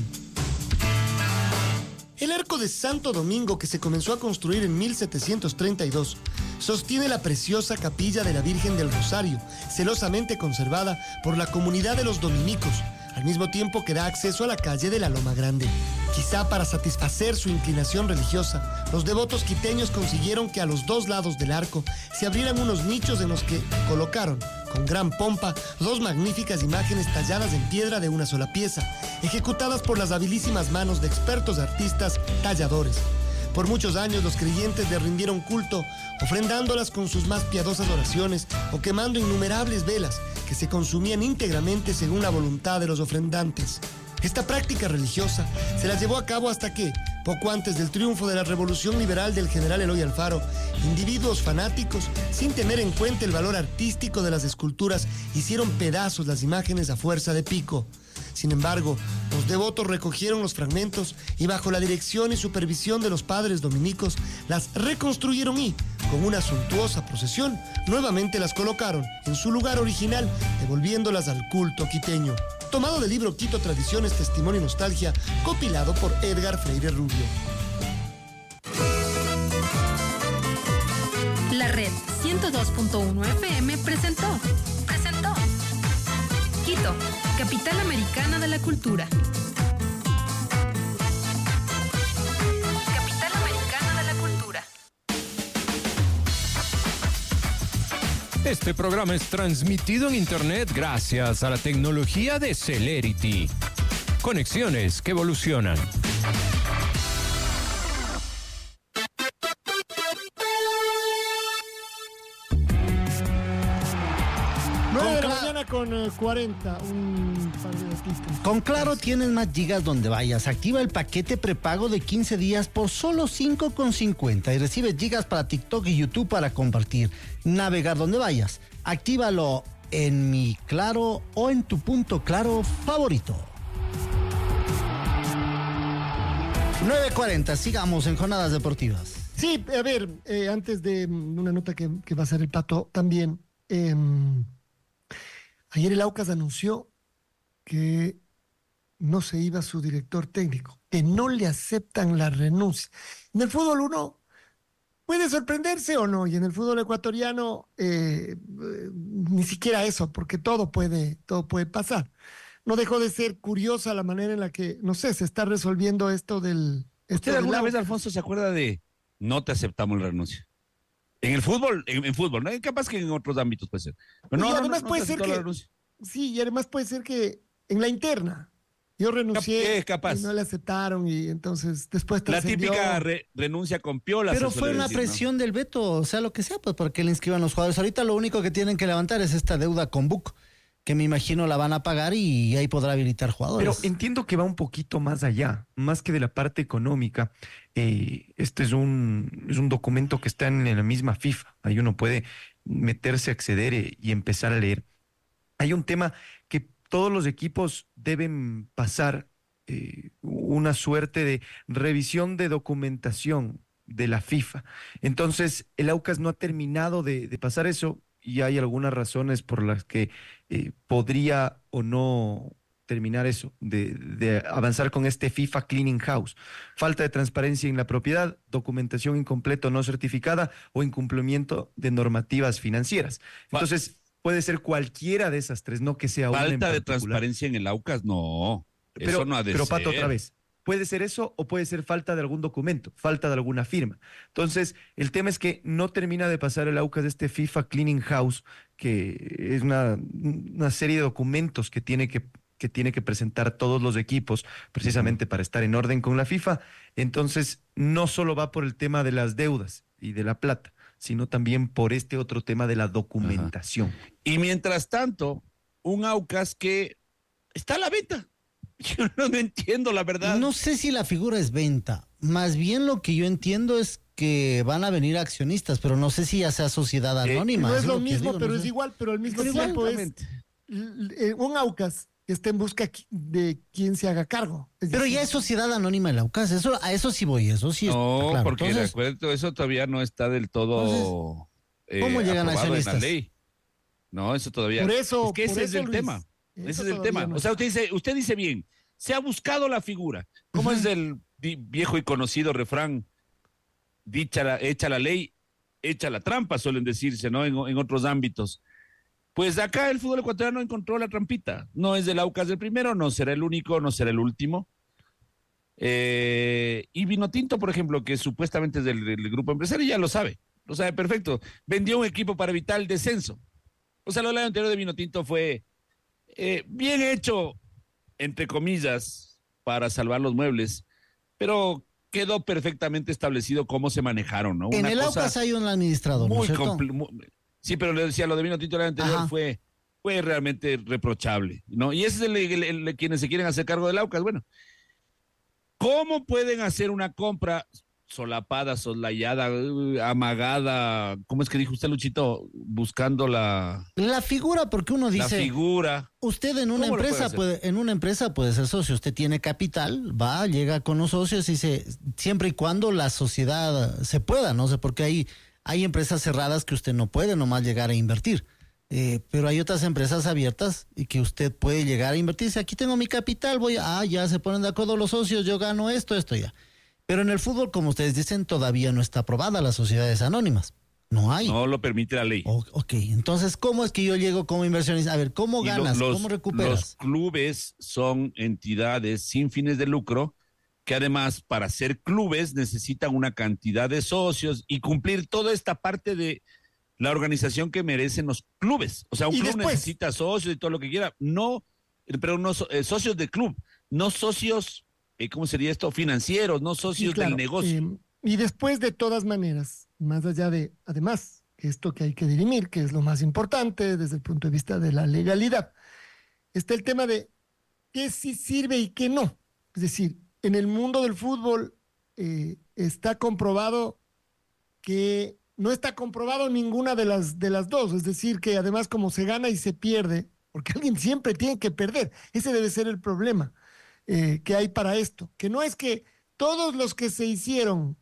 El Arco de Santo Domingo, que se comenzó a construir en 1732, sostiene la preciosa capilla de la Virgen del Rosario, celosamente conservada por la comunidad de los dominicos, al mismo tiempo que da acceso a la calle de la Loma Grande. Quizá para satisfacer su inclinación religiosa, los devotos quiteños consiguieron que a los dos lados del arco se abrieran unos nichos en los que colocaron, con gran pompa, dos magníficas imágenes talladas en piedra de una sola pieza, ejecutadas por las habilísimas manos de expertos artistas talladores. Por muchos años los creyentes le rindieron culto, ofrendándolas con sus más piadosas oraciones o quemando innumerables velas que se consumían íntegramente según la voluntad de los ofrendantes. Esta práctica religiosa se la llevó a cabo hasta que, poco antes del triunfo de la revolución liberal del general Eloy Alfaro, individuos fanáticos, sin tener en cuenta el valor artístico de las esculturas, hicieron pedazos las imágenes a fuerza de pico. Sin embargo, los devotos recogieron los fragmentos y bajo la dirección y supervisión de los padres dominicos, las reconstruyeron y, con una suntuosa procesión, nuevamente las colocaron en su lugar original, devolviéndolas al culto quiteño. Tomado del libro Quito Tradiciones, Testimonio y Nostalgia, compilado por Edgar Freire Rubio. La red 102.1 FM presentó Quito, capital americana de la cultura. Capital americana de la cultura. Este programa es transmitido en Internet gracias a la tecnología de Celerity. Conexiones que evolucionan. Con 40, un par de datitos. Con Claro tienes más gigas donde vayas. Activa el paquete prepago de 15 días por solo $5.50 y recibes gigas para TikTok y YouTube para compartir. Navegar donde vayas. Actívalo en Mi Claro o en tu punto Claro favorito. 9:40, sigamos en jornadas deportivas. Sí, a ver, antes de una nota que va a ser el Pato también. Ayer el Aucas anunció que no se iba su director técnico, que no le aceptan la renuncia. En el fútbol uno puede sorprenderse o no, y en el fútbol ecuatoriano ni siquiera eso, porque todo puede pasar. No dejó de ser curiosa la manera en la que, no sé, se está resolviendo esto del... ¿Usted alguna vez, Alfonso, se acuerda de no te aceptamos la renuncia? En el fútbol, en fútbol, ¿no? Capaz que en otros ámbitos puede ser. Pero además puede ser que... Sí, y además puede ser que en la interna yo renuncié y no le aceptaron y entonces después trascendió. La típica renuncia con piola. Pero fue una presión del Beto, o sea, lo que sea, pues para que le inscriban los jugadores. Ahorita lo único que tienen que levantar es esta deuda con Buc, que me imagino la van a pagar y ahí podrá habilitar jugadores. Pero entiendo que va un poquito más allá, más que de la parte económica. Este es un documento que está en la misma FIFA. Ahí uno puede meterse, acceder y empezar a leer. Hay un tema que todos los equipos deben pasar una suerte de revisión de documentación de la FIFA. Entonces, el Aucas no ha terminado de pasar eso y hay algunas razones por las que podría o no terminar eso, de avanzar con este FIFA Cleaning House. Falta de transparencia en la propiedad, documentación incompleta o no certificada o incumplimiento de normativas financieras. Entonces, puede ser cualquiera de esas tres, no que sea una en Falta de particular. transparencia en el Aucas, no. Eso no ha de ser. Pato, otra vez. Puede ser eso o puede ser falta de algún documento, falta de alguna firma. Entonces, el tema es que no termina de pasar el Aucas de este FIFA Cleaning House, que es una serie de documentos que tiene que presentar todos los equipos precisamente para estar en orden con la FIFA. Entonces, no solo va por el tema de las deudas y de la plata, sino también por este otro tema de la documentación. Y mientras tanto, un Aucas que está a la venta. Yo no entiendo, la verdad. No sé si la figura es venta. Más bien lo que yo entiendo es que van a venir accionistas, pero no sé si ya sea sociedad anónima. No es lo que mismo, digo, pero no es sé. igual, pero al mismo tiempo es un Aucas que está en busca de quien se haga cargo. Pero ya es sociedad anónima el Aucas, a eso sí voy, eso sí No, está claro. porque Entonces, recuerdo, eso todavía no está del todo ¿cómo llegan aprobado en la accionistas? ley. No, eso todavía. Por eso, es que ese por es eso, el Luis, tema. eso Ese es el todavía tema. no O sea, está. usted dice bien, se ha buscado la figura. ¿Cómo es el viejo y conocido refrán? Hecha la ley, hecha la trampa, suelen decirse, ¿no? En otros ámbitos. Pues acá el fútbol ecuatoriano encontró la trampita. No es del Aucas del primero, no será el único, no será el último. Y Vinotinto, por ejemplo, que supuestamente es del grupo empresario, ya lo sabe perfecto. Vendió un equipo para evitar el descenso. O sea, lo del año anterior de Vinotinto fue bien hecho, entre comillas, para salvar los muebles, pero quedó perfectamente establecido cómo se manejaron, ¿no? en el Aucas hay un administrador, ¿no es cierto? Sí, pero le decía, lo de Vinotinto el año anterior fue realmente reprochable, ¿no? Y ese es el quienes se quieren hacer cargo del Aucas. Bueno, ¿cómo pueden hacer una compra solapada, soslayada, amagada? ¿Cómo es que dijo usted, Luchito? Buscando la figura, porque uno dice, la figura. Usted en una empresa puede ser socio, usted tiene capital, llega con los socios y dice, siempre y cuando la sociedad se pueda, no sé, porque hay empresas cerradas que usted no puede nomás llegar a invertir. Pero hay otras empresas abiertas y que usted puede llegar a invertir. Si aquí tengo mi capital, ya se ponen de acuerdo los socios, yo gano esto ya. Pero en el fútbol, como ustedes dicen, todavía no está aprobada las sociedades anónimas. No hay. No lo permite la ley. Ok, entonces, ¿cómo es que yo llego como inversionista? A ver, ¿cómo ganas? ¿Cómo recuperas? Los clubes son entidades sin fines de lucro que además para ser clubes necesitan una cantidad de socios y cumplir toda esta parte de la organización que merecen los clubes. O sea, un club necesita socios y todo lo que quiera. Pero no socios de club, no socios, ¿cómo sería esto? Financieros, no socios del negocio. Y después, de todas maneras, más allá de, además, esto que hay que dirimir, que es lo más importante desde el punto de vista de la legalidad, está el tema de qué sí sirve y qué no. Es decir, en el mundo del fútbol está comprobado que no está comprobado ninguna de las dos. Es decir, que además como se gana y se pierde, porque alguien siempre tiene que perder. Ese debe ser el problema que hay para esto. Que no es que todos los que se hicieron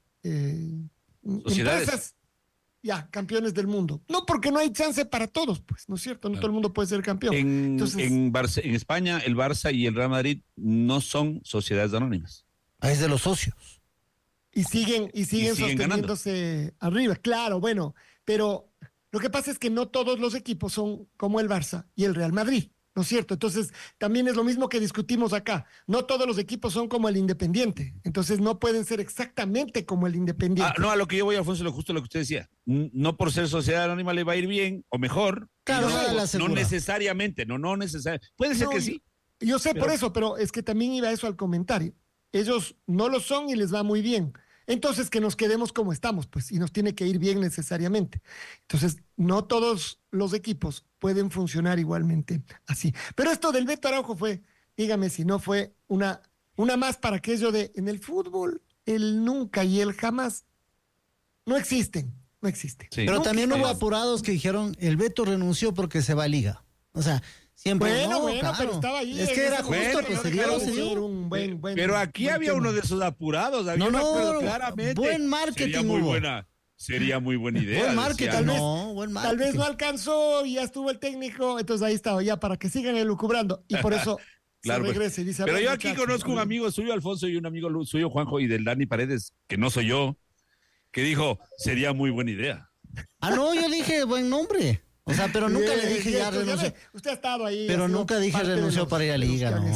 empresas, campeones del mundo. No, porque no hay chance para todos, pues, ¿no es cierto? No todo el mundo puede ser campeón. En España, el Barça y el Real Madrid no son sociedades anónimas. Es de los socios. Y siguen sosteniéndose arriba. Claro, bueno, pero lo que pasa es que no todos los equipos son como el Barça y el Real Madrid, ¿no es cierto? Entonces, también es lo mismo que discutimos acá. No todos los equipos son como el Independiente. Entonces, no pueden ser exactamente como el Independiente. No, a lo que yo voy, Alfonso, justo lo que usted decía. No por ser sociedad anónima le va a ir bien o mejor. Claro, no necesariamente, no necesariamente. Puede ser que sí. Yo sé por eso, pero es que también iba eso al comentario. Ellos no lo son y les va muy bien. entonces que nos quedemos como estamos, pues, y nos tiene que ir bien necesariamente. Entonces, no todos los equipos pueden funcionar igualmente así. Pero esto del Beto Araujo fue, dígame si no fue una más para aquello de, en el fútbol, el nunca y el jamás no existen. Sí. Pero también hubo apurados que dijeron, el Beto renunció porque se va a Liga. O sea, siempre. Bueno, claro. pero estaba ahí. Es que era justo, pues se dio. Pero aquí había uno de esos apurados. Había claramente. Buen marketing hubo. Sería muy buena idea. Buen marketing. Tal vez no alcanzó y ya estuvo el técnico, entonces ahí estaba, ya para que sigan elucubrando. Y por eso claro, se regrese. Pues. Dice, pero yo aquí conozco un amigo suyo, Alfonso, y un amigo suyo, Juanjo, y del Dani Paredes, que no soy yo, que dijo, sería muy buena idea. No, yo dije buen nombre. O sea, pero nunca le dije ya renunció. Usted ha estado ahí. Pero nunca dije renunció para ir a Liga, ¿no?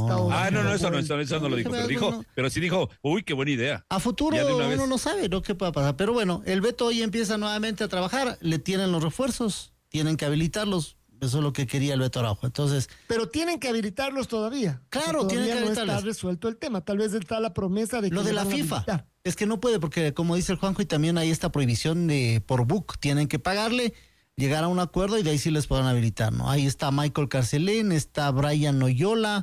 Eso no lo dijo. Pero sí dijo, uy, qué buena idea. A futuro uno no sabe lo que pueda pasar. Pero bueno, el Beto hoy empieza nuevamente a trabajar, le tienen los refuerzos, tienen que habilitarlos. Eso es lo que quería el Beto Araujo. Entonces, pero tienen que habilitarlos todavía. Claro, tienen que habilitarlos. No está resuelto el tema. Tal vez está la promesa de que lo de la FIFA. Es que no puede, porque como dice el Juanjo, y también hay esta prohibición de por book, tienen que pagarle, llegar a un acuerdo y de ahí sí les podrán habilitar, ¿no? Ahí está Michael Carcelén, está Brian Oyola.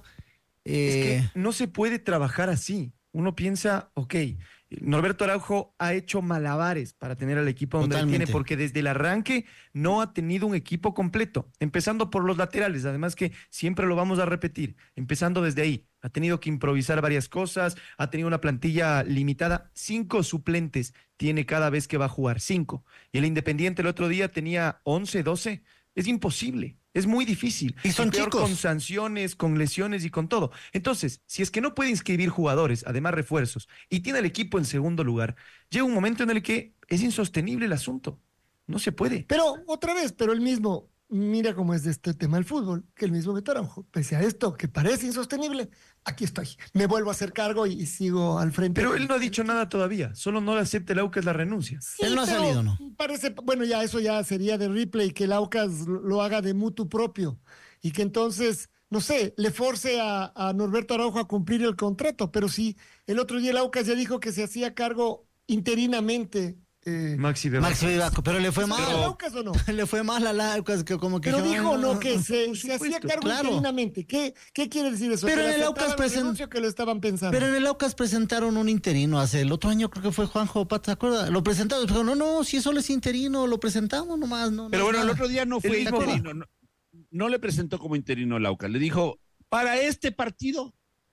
Es que no se puede trabajar así. Uno piensa, ok, Norberto Araujo ha hecho malabares para tener al equipo donde él tiene, porque desde el arranque no ha tenido un equipo completo, empezando por los laterales, además que siempre lo vamos a repetir, empezando desde ahí. Ha tenido que improvisar varias cosas, ha tenido una plantilla limitada, 5 suplentes tiene cada vez que va a jugar, 5. Y el Independiente el otro día tenía 11, 12. Es imposible, es muy difícil. Y son chicos. Con sanciones, con lesiones y con todo. Entonces, si es que no puede inscribir jugadores, además refuerzos, y tiene el equipo en segundo lugar, llega un momento en el que es insostenible el asunto. No se puede. Pero, otra vez, él mismo, mira cómo es de este tema del fútbol, que el mismo Beto Araujo, pese a esto que parece insostenible, aquí estoy. Me vuelvo a hacer cargo y sigo al frente. Pero él no ha dicho nada todavía, solo no le acepte el Aucas la renuncia. Sí, él no ha salido, ¿no? Parece, bueno, ya eso ya sería de Ripley, que el Aucas lo haga de mutuo propio y que entonces, no sé, le force a Norberto Araujo a cumplir el contrato, pero sí, el otro día el Aucas ya dijo que se hacía cargo interinamente. Maxi Vivaco, pero le fue mal. ¿Al Aucas o no? Le fue mal al Aucas, que como que. Pero dijo no, que se hacía cargo interinamente. ¿Qué quiere decir eso? Pero en el Aucas que lo estaban pensando. Pero en el Aucas presentaron un interino hace el otro año, creo que fue Juanjo Pata, ¿te acuerdas? Lo presentaron, dijo, no, si solo es interino, lo presentamos nomás. Pero bueno, el otro día no fue interino. No le presentó como interino el Aucas. Le dijo, para este partido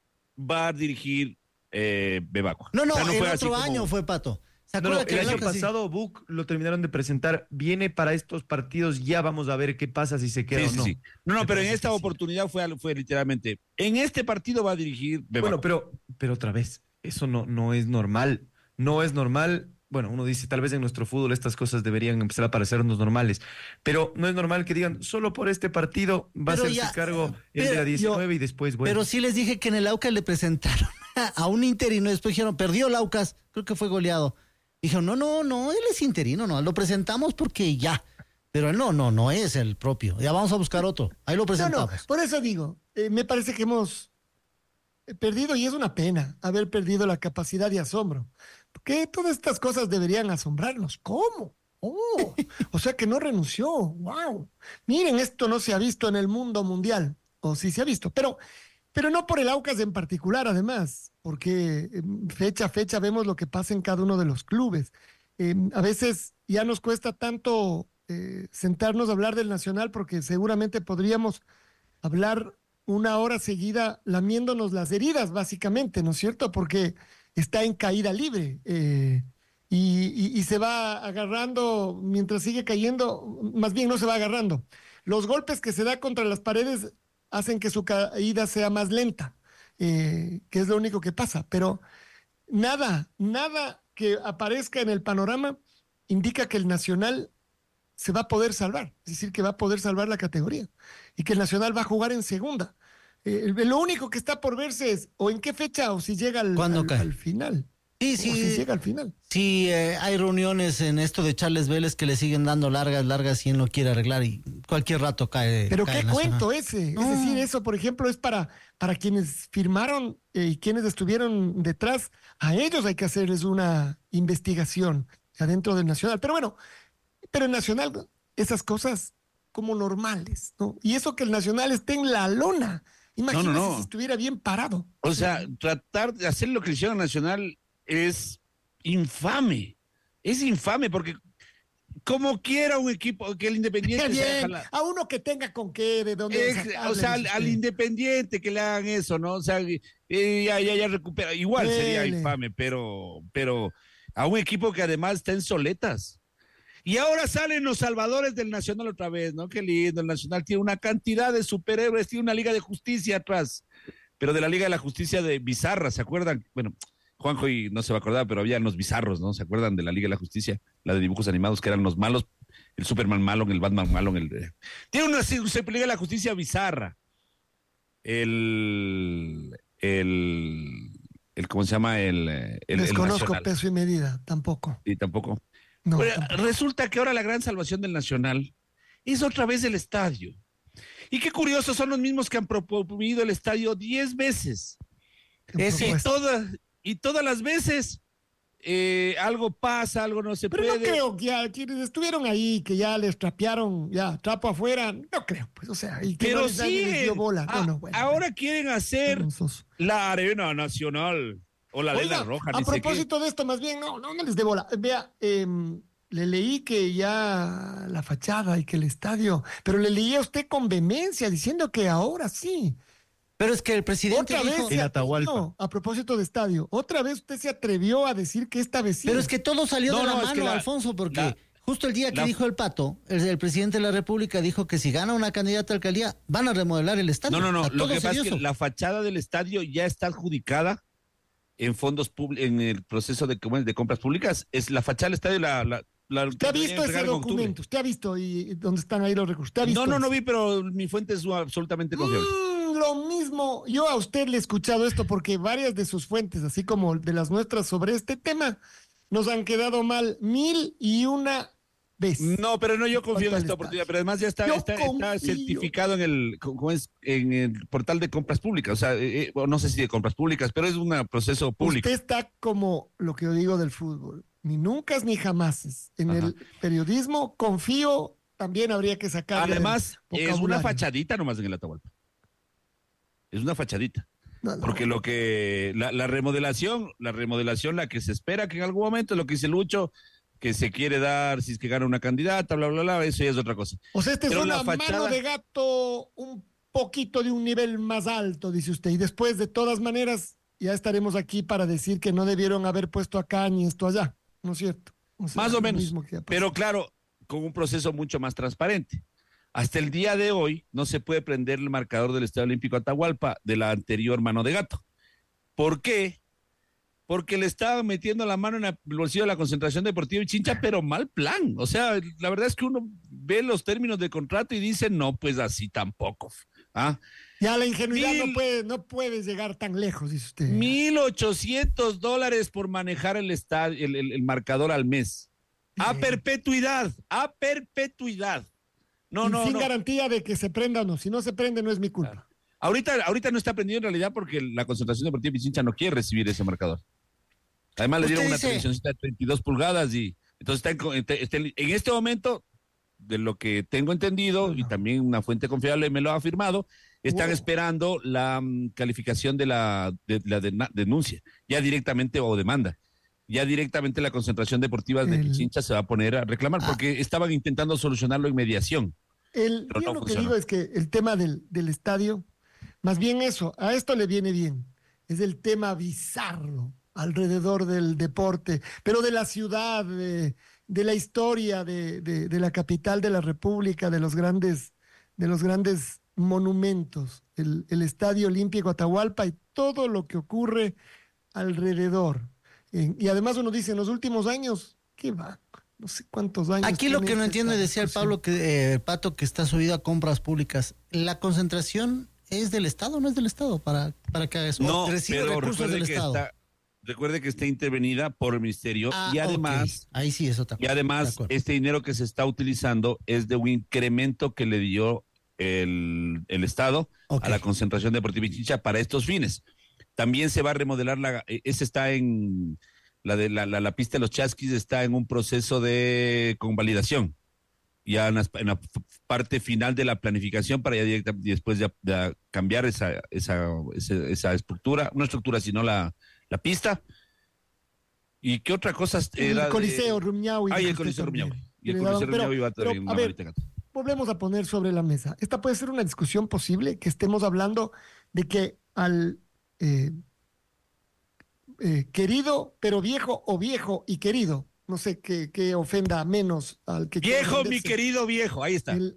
va a dirigir Vivaco. No, o sea, no el otro año fue Pato. El año pasado Buc lo terminaron de presentar, viene para estos partidos, ya vamos a ver qué pasa si se queda o no. Sí. No, pero en esta oportunidad fue literalmente, en este partido va a dirigir Vivaco. Bueno, pero otra vez, eso no es normal, no es normal. Bueno, uno dice, tal vez en nuestro fútbol estas cosas deberían empezar a parecernos normales, pero no es normal que digan, solo por este partido va a hacerse cargo el de la 19 y después, bueno. Pero sí les dije que en el Aucas le presentaron a un interino, después dijeron, perdió el Aucas, creo que fue goleado. Dijeron, no, él es interino, no, lo presentamos porque ya, pero él no es el propio, ya vamos a buscar otro, ahí lo presentamos. No, por eso digo, me parece que hemos perdido, y es una pena haber perdido la capacidad de asombro, porque todas estas cosas deberían asombrarnos. ¿Cómo? O sea que no renunció, wow. Miren, esto no se ha visto en el mundo mundial, o sí se ha visto, pero no por el Aucas en particular, además, porque fecha a fecha vemos lo que pasa en cada uno de los clubes. A veces ya nos cuesta tanto sentarnos a hablar del Nacional, porque seguramente podríamos hablar una hora seguida lamiéndonos las heridas, básicamente, ¿no es cierto? Porque está en caída libre y se va agarrando mientras sigue cayendo, más bien no se va agarrando. Los golpes que se da contra las paredes hacen que su caída sea más lenta, que es lo único que pasa, pero nada que aparezca en el panorama indica que el Nacional se va a poder salvar, es decir, que va a poder salvar la categoría y que el Nacional va a jugar en segunda. Lo único que está por verse es o en qué fecha o si llega al final. Sí, si llega al final. Sí, hay reuniones en esto de Charles Vélez que le siguen dando largas y él no quiere arreglar, y cualquier rato cae. Pero cae qué Nacional. cuento ese. No. Es decir, eso, por ejemplo, es para quienes firmaron y quienes estuvieron detrás. A ellos hay que hacerles una investigación adentro del Nacional. Pero bueno, pero el Nacional, esas cosas como normales, ¿no? Y eso que el Nacional esté en la lona. Imagínese No. si estuviera bien parado. O sea, tratar de hacer lo que hicieron Nacional es infame. Es infame porque como quiera un equipo que el Independiente Qué se bien, deja la- a uno que tenga con qué, de dónde o sea, al Independiente que le hagan eso, ¿no? O sea, ya recupera. Igual sería Dele. infame, pero a un equipo que además está en soletas. Y ahora salen los salvadores del Nacional otra vez, ¿no? Qué lindo, el Nacional tiene una cantidad de superhéroes, tiene una Liga de Justicia atrás, pero de la Liga de la Justicia de Bizarra, ¿se acuerdan? Bueno, Juanjo y no se va a acordar, pero había los bizarros, ¿no? ¿Se acuerdan de la Liga de la Justicia? La de dibujos animados, que eran los malos, el Superman malo, el Batman malo, tiene una Liga de la Justicia bizarra. ¿Cómo se llama? El Desconozco Nacional. peso y medida, tampoco. Y tampoco. No, Bueno, tampoco. resulta que ahora la gran salvación del Nacional es otra vez el estadio. Y qué curioso, son los mismos que han promovido el estadio 10 veces. Y todas las veces algo pasa, algo no se Pero puede. no creo que a quienes estuvieron ahí, que ya les trapearon, ya, trapo afuera, no creo, pues, o sea, y que Pero no les, nadie les dio sí, bola. Bueno, ahora quieren hacer la Arena Nacional o la Oiga, Arena Roja. a ni sé qué. propósito de esto, más bien, no les dé bola. Vea, le leí que ya la fachada y que el estadio, pero le leí a usted con vehemencia diciendo que ahora sí. Pero es que el presidente Otra dijo... vez no, a propósito de estadio, otra vez usted se atrevió a decir que esta vez sí. Pero es que todo salió de la es mano, que Alfonso, porque justo el día que dijo el Pato, el presidente de la República dijo que si gana una candidata a alcaldía, van a remodelar el estadio. No. A Lo todo que pasa es serioso. que la fachada del estadio ya está adjudicada en fondos en el proceso de compras públicas. Es la fachada del estadio ¿Usted ha visto ese documento? ¿Usted ha visto y dónde están ahí los recursos? ¿Usted ha visto No eso? vi, pero mi fuente es absolutamente confiable. Lo mismo, yo a usted le he escuchado esto porque varias de sus fuentes, así como de las nuestras sobre este tema, nos han quedado mal 1001 veces. No, pero no, yo confío en esta oportunidad, pero además ya está certificado en el portal de compras públicas, o sea, no sé si de compras públicas, pero es un proceso público. Usted está como lo que yo digo del fútbol, ni nunca ni jamás. En el periodismo confío, también habría que sacar. Además, es una fachadita nomás en el Atahualpa. Es una fachadita. Porque la remodelación, la que se espera que en algún momento, lo que dice Lucho, que se quiere dar, si es que gana una candidata, bla, bla, bla, eso ya es otra cosa. O sea, Pero es una la fachada- mano de gato un poquito de un nivel más alto, dice usted. Y después, de todas maneras, ya estaremos aquí para decir que no debieron haber puesto acá ni esto allá, ¿no es cierto? O sea, Más o lo menos. mismo que ya pasó. Pero claro, con un proceso mucho más transparente. Hasta el día de hoy no se puede prender el marcador del Estadio Olímpico Atahualpa de la anterior mano de gato. ¿Por qué? Porque le estaban metiendo la mano en el bolsillo de la Concentración Deportiva y Chincha, pero mal plan. O sea, la verdad es que uno ve los términos de contrato y dice, no, pues así tampoco. ¿Ah? Ya la ingenuidad no puede llegar tan lejos, dice usted. $1,800 por manejar el estadio, el marcador al mes. A perpetuidad, a perpetuidad. Sin garantía de que se prenda o no. Si no se prende, no es mi culpa. Ahorita no está prendido en realidad porque la Concentración Deportiva Pichincha no quiere recibir ese marcador. Además le dieron una televisioncita de 32 pulgadas y entonces está en este momento, de lo que tengo entendido, y también una fuente confiable me lo ha afirmado, están esperando la calificación de la denuncia, ya directamente, o demanda. Ya directamente la Concentración Deportiva de Pichincha se va a poner a reclamar porque estaban intentando solucionarlo en mediación. Yo lo que digo es que el tema del estadio, más bien eso, a esto le viene bien, es el tema bizarro alrededor del deporte, pero de la ciudad, de la historia de la capital de la República, de los grandes monumentos, el Estadio Olímpico Atahualpa y todo lo que ocurre alrededor. Y además uno dice, en los últimos años, ¿qué va? No sé cuántos años. Aquí lo que no entiendo, decía el Pato, que está subido a compras públicas. ¿La concentración es del Estado o no es del Estado para que haga eso? No, ¿Recibe pero recursos del recuerde que Estado? Recuerde que está intervenida por el ministerio y además, ahí sí es otra cosa. Y además, este dinero que se está utilizando es de un incremento que le dio el Estado a la concentración deportiva Pichincha para estos fines. También se va a remodelar ese está en la pista de los Chasquis, está en un proceso de convalidación. Ya en la parte final de la planificación para ya después ya cambiar esa estructura, no estructura, sino la pista. ¿Y qué otra cosa era? El Coliseo Rumiñahui. El Coliseo Rumiñahui. Y el Coliseo Rumiñahui va a tener una marita gata. Volvemos a poner sobre la mesa. Esta puede ser una discusión posible, que estemos hablando de que al querido, pero viejo o viejo y querido, no sé qué ofenda menos al que... Viejo, mi querido viejo, ahí está.